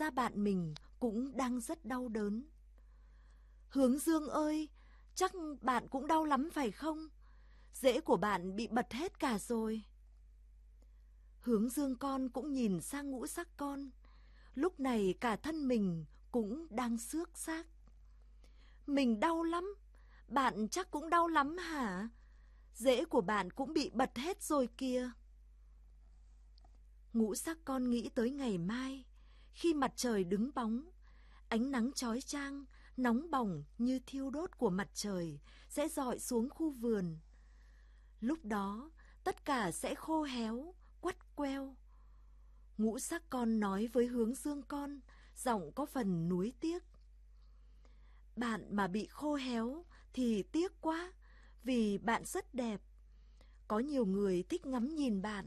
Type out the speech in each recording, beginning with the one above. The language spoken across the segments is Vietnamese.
ra bạn mình cũng đang rất đau đớn. Hướng Dương ơi, chắc bạn cũng đau lắm phải không? Rễ của bạn bị bật hết cả rồi. Hướng Dương con cũng nhìn sang Ngũ Sắc con. Lúc này cả thân mình cũng đang xước xác. Mình đau lắm, bạn chắc cũng đau lắm hả? Rễ của bạn cũng bị bật hết rồi kìa. Ngũ Sắc con nghĩ tới ngày mai, khi mặt trời đứng bóng, ánh nắng chói chang, nóng bỏng như thiêu đốt của mặt trời sẽ rọi xuống khu vườn. Lúc đó, tất cả sẽ khô héo, quắt queo. Ngũ Sắc con nói với Hướng Dương con, giọng có phần nuối tiếc. Bạn mà bị khô héo thì tiếc quá, vì bạn rất đẹp. Có nhiều người thích ngắm nhìn bạn.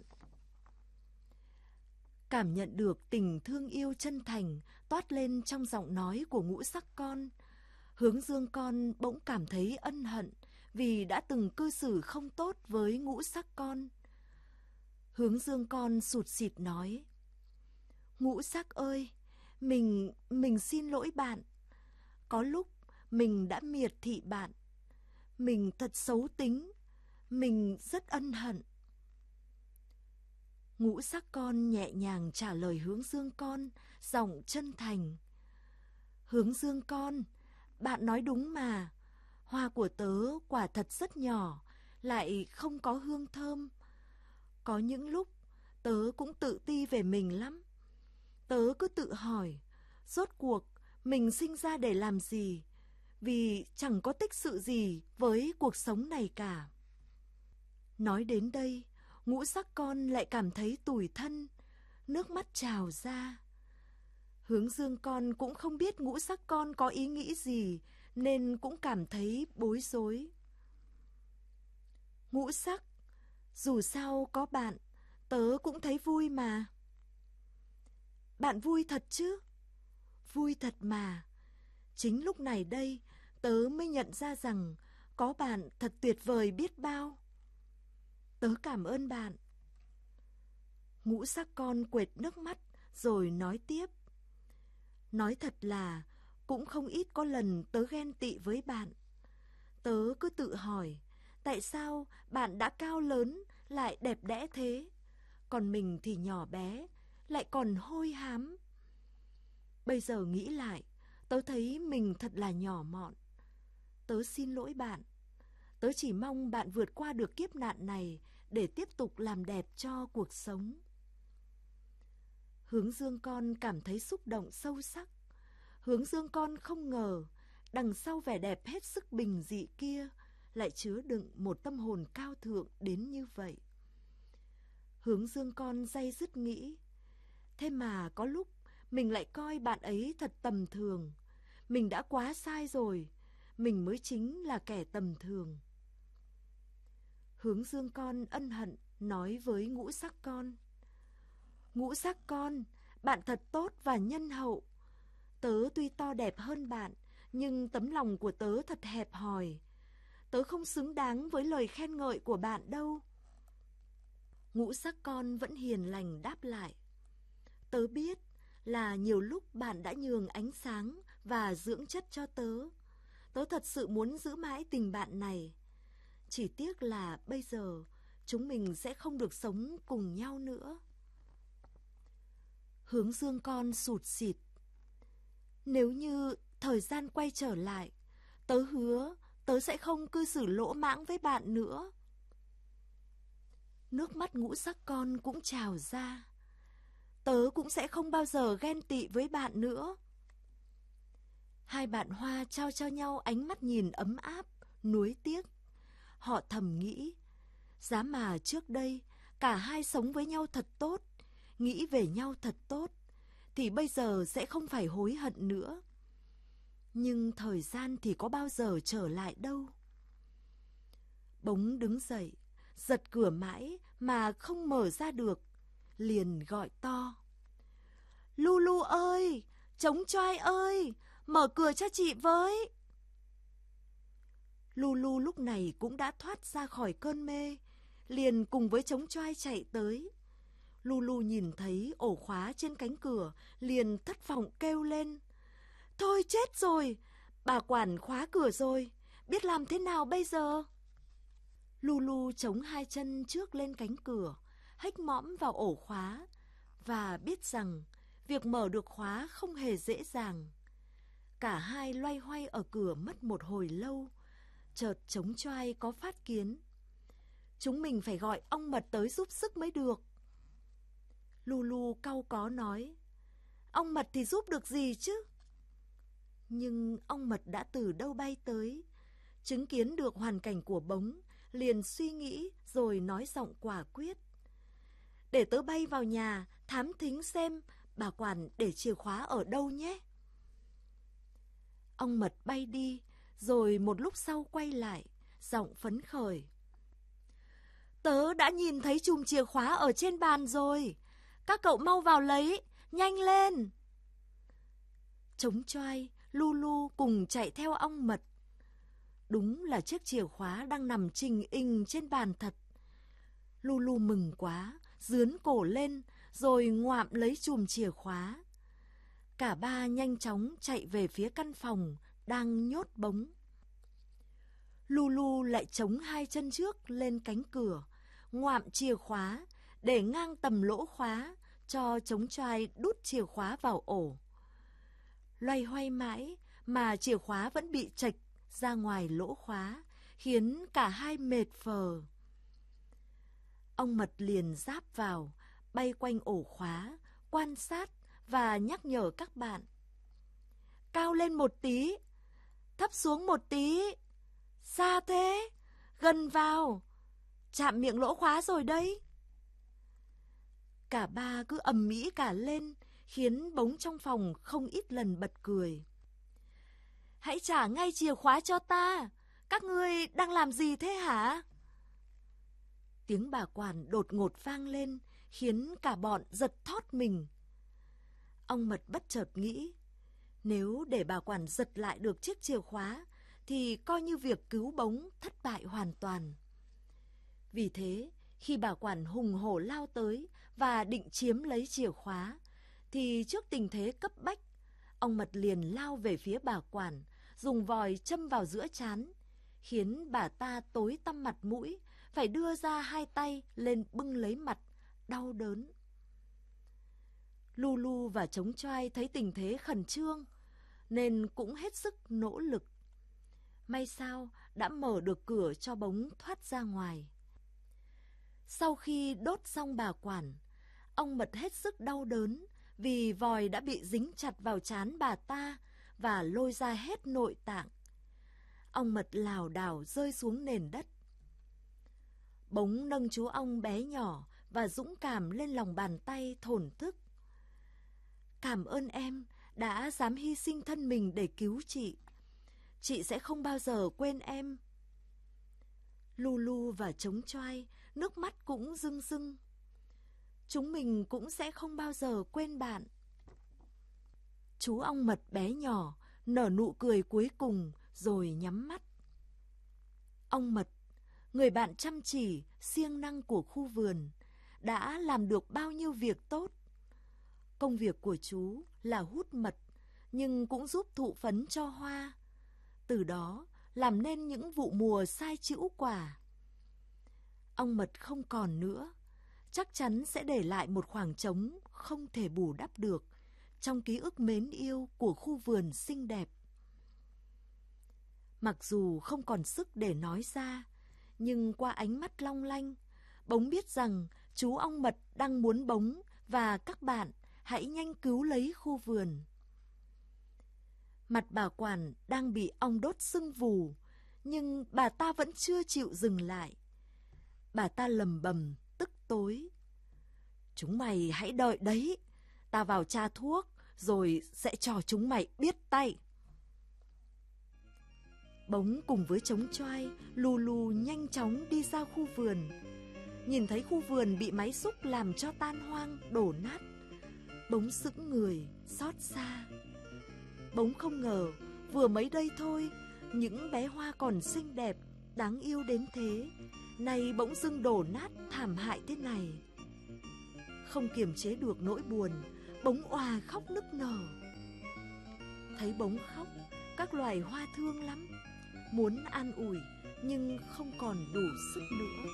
Cảm nhận được tình thương yêu chân thành toát lên trong giọng nói của Ngũ Sắc con, Hướng Dương con bỗng cảm thấy ân hận vì đã từng cư xử không tốt với Ngũ Sắc con. Hướng Dương con sụt sịt nói: Ngũ Sắc ơi, mình xin lỗi bạn. Có lúc mình đã miệt thị bạn. Mình thật xấu tính. Mình rất ân hận. Ngũ Sắc con nhẹ nhàng trả lời Hướng Dương con, giọng chân thành. Hướng Dương con, bạn nói đúng mà. Hoa của tớ quả thật rất nhỏ, lại không có hương thơm. Có những lúc tớ cũng tự ti về mình lắm. Tớ cứ tự hỏi, rốt cuộc mình sinh ra để làm gì? Vì chẳng có tích sự gì với cuộc sống này cả. Nói đến đây, Ngũ Sắc con lại cảm thấy tủi thân, nước mắt trào ra. Hướng Dương con cũng không biết Ngũ Sắc con có ý nghĩ gì, nên cũng cảm thấy bối rối. Ngũ Sắc, dù sao có bạn, tớ cũng thấy vui mà. Bạn vui thật chứ? Vui thật mà. Chính lúc này đây, tớ mới nhận ra rằng có bạn thật tuyệt vời biết bao. Tớ cảm ơn bạn. Ngũ Sắc con quệt nước mắt rồi nói tiếp. Nói thật là cũng không ít có lần tớ ghen tị với bạn. Tớ cứ tự hỏi, tại sao bạn đã cao lớn lại đẹp đẽ thế, còn mình thì nhỏ bé, lại còn hôi hám. Bây giờ nghĩ lại, tớ thấy mình thật là nhỏ mọn. Tớ xin lỗi bạn. Tớ chỉ mong bạn vượt qua được kiếp nạn này để tiếp tục làm đẹp cho cuộc sống. Hướng Dương con cảm thấy xúc động sâu sắc. Hướng Dương con không ngờ đằng sau vẻ đẹp hết sức bình dị kia lại chứa đựng một tâm hồn cao thượng đến như vậy. Hướng Dương con day dứt nghĩ, thế mà có lúc mình lại coi bạn ấy thật tầm thường. Mình đã quá sai rồi, mình mới chính là kẻ tầm thường. Hướng Dương con ân hận nói với Ngũ Sắc con. Ngũ Sắc con, bạn thật tốt và nhân hậu. Tớ tuy to đẹp hơn bạn, nhưng tấm lòng của tớ thật hẹp hòi. Tớ không xứng đáng với lời khen ngợi của bạn đâu. Ngũ Sắc con vẫn hiền lành đáp lại. Tớ biết là nhiều lúc bạn đã nhường ánh sáng và dưỡng chất cho tớ. Tớ thật sự muốn giữ mãi tình bạn này. Chỉ tiếc là bây giờ chúng mình sẽ không được sống cùng nhau nữa. Hướng Dương con sụt sịt. Nếu như thời gian quay trở lại, tớ hứa tớ sẽ không cư xử lỗ mãng với bạn nữa. Nước mắt Ngũ Sắc con cũng trào ra. Tớ cũng sẽ không bao giờ ghen tị với bạn nữa. Hai bạn Hoa trao cho nhau ánh mắt nhìn ấm áp, nuối tiếc. Họ thầm nghĩ, giá mà trước đây cả hai sống với nhau thật tốt, nghĩ về nhau thật tốt, thì bây giờ sẽ không phải hối hận nữa. Nhưng thời gian thì có bao giờ trở lại đâu. Bỗng đứng dậy, giật cửa mãi mà không mở ra được, liền gọi to. Lulu ơi, Trống Choai ơi, mở cửa cho chị với. Lulu lúc này cũng đã thoát ra khỏi cơn mê, liền cùng với Trống Choai chạy tới. Lulu nhìn thấy ổ khóa trên cánh cửa, liền thất vọng kêu lên. Thôi chết rồi, bà quản khóa cửa rồi, biết làm thế nào bây giờ? Lulu chống hai chân trước lên cánh cửa, hếch mõm vào ổ khóa, và biết rằng việc mở được khóa không hề dễ dàng. Cả hai loay hoay ở cửa mất một hồi lâu, chợt Trống Choai có phát kiến. Chúng mình phải gọi ông Mật tới giúp sức mới được. Lulu cau có nói, ông Mật thì giúp được gì chứ? Nhưng ông Mật đã từ đâu bay tới, chứng kiến được hoàn cảnh của Bống, liền suy nghĩ rồi nói giọng quả quyết. Để tớ bay vào nhà, thám thính xem bà quản để chìa khóa ở đâu nhé. Ông Mật bay đi, rồi một lúc sau quay lại, giọng phấn khởi. Tớ đã nhìn thấy chùm chìa khóa ở trên bàn rồi. Các cậu mau vào lấy, nhanh lên. Trống Choai, Lulu cùng chạy theo ông Mật. Đúng là chiếc chìa khóa đang nằm trình ình trên bàn thật. Lulu mừng quá, dướn cổ lên, rồi ngoạm lấy chùm chìa khóa. Cả ba nhanh chóng chạy về phía căn phòng đang nhốt Bống. Lulu lại chống hai chân trước lên cánh cửa, ngoạm chìa khóa, để ngang tầm lỗ khóa, cho Trống Choai đút chìa khóa vào ổ. Loay hoay mãi mà chìa khóa vẫn bị chệch ra ngoài lỗ khóa, khiến cả hai mệt phờ. Ông Mật liền giáp vào, bay quanh ổ khóa, quan sát và nhắc nhở các bạn. Cao lên một tí, thấp xuống một tí, xa thế, gần vào, chạm miệng lỗ khóa rồi đấy. Cả ba cứ ầm ĩ cả lên, khiến Bống trong phòng không ít lần bật cười. Hãy trả ngay chìa khóa cho ta, các ngươi đang làm gì thế hả? Tiếng bà quản đột ngột vang lên, khiến cả bọn giật thót mình. Ông Mật bất chợt nghĩ, nếu để bà quản giật lại được chiếc chìa khóa, thì coi như việc cứu Bống thất bại hoàn toàn. Vì thế, khi bà quản hùng hổ lao tới và định chiếm lấy chìa khóa, thì trước tình thế cấp bách, ông Mật liền lao về phía bà quản, dùng vòi châm vào giữa trán, khiến bà ta tối tăm mặt mũi, phải đưa ra hai tay lên bưng lấy mặt, đau đớn. Lulu và Trống Choai thấy tình thế khẩn trương, nên cũng hết sức nỗ lực. May sao đã mở được cửa cho Bống thoát ra ngoài. Sau khi đốt xong bà quản, ông Mật hết sức đau đớn vì vòi đã bị dính chặt vào trán bà ta và lôi ra hết nội tạng. Ông Mật lảo đảo rơi xuống nền đất. Bống nâng chú ong bé nhỏ và dũng cảm lên lòng bàn tay thổn thức. Cảm ơn em đã dám hy sinh thân mình để cứu chị. Chị sẽ không bao giờ quên em. Lulu và Trống Choai, nước mắt cũng rưng rưng. Chúng mình cũng sẽ không bao giờ quên bạn. Chú ong mật bé nhỏ nở nụ cười cuối cùng rồi nhắm mắt. Ong mật, người bạn chăm chỉ, siêng năng của khu vườn, đã làm được bao nhiêu việc tốt. Công việc của chú là hút mật, nhưng cũng giúp thụ phấn cho hoa. Từ đó làm nên những vụ mùa sai trĩu quả. Ong mật không còn nữa, chắc chắn sẽ để lại một khoảng trống không thể bù đắp được trong ký ức mến yêu của khu vườn xinh đẹp. Mặc dù không còn sức để nói ra, nhưng qua ánh mắt long lanh, Bống biết rằng chú ong mật đang muốn Bống và các bạn hãy nhanh cứu lấy khu vườn. Mặt bà quản đang bị ong đốt sưng vù, nhưng bà ta vẫn chưa chịu dừng lại. Bà ta lầm bầm, tức tối. Chúng mày hãy đợi đấy, ta vào tra thuốc, rồi sẽ cho chúng mày biết tay. Bống cùng với Trống Choai, Lulu nhanh chóng đi ra khu vườn. Nhìn thấy khu vườn bị máy xúc làm cho tan hoang, đổ nát, Bống sững người, xót xa. Bống không ngờ, vừa mới đây thôi, những bé hoa còn xinh đẹp, đáng yêu đến thế, nay bỗng dưng đổ nát thảm hại thế này. không kiềm chế được nỗi buồn, bỗng òa khóc nức nở. Thấy bỗng khóc, các loài hoa thương lắm, muốn an ủi nhưng không còn đủ sức nữa.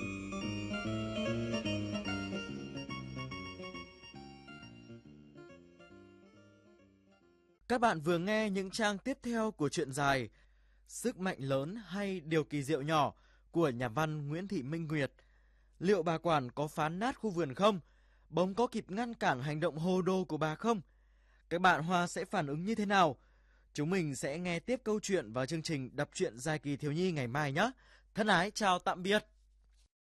Các bạn vừa nghe những trang tiếp theo của truyện dài Sức mạnh lớn hay điều kỳ diệu nhỏ của nhà văn Nguyễn Thị Minh Nguyệt. Liệu bà quản có phá nát khu vườn không? Bỗng có kịp ngăn cản hành động hồ đồ của bà không? Các bạn Hoa sẽ phản ứng như thế nào? Chúng mình sẽ nghe tiếp câu chuyện vào chương trình đọc truyện dài kỳ thiếu nhi ngày mai nhé. Thân ái chào tạm biệt.